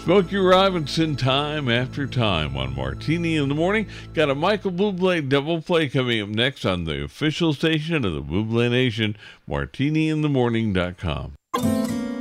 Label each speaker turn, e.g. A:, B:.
A: Smokey Robinson, time after time on Martini in the Morning. Got a Michael Bublé double play coming up next on the official station of the Bublé Nation, martiniinthemorning.com.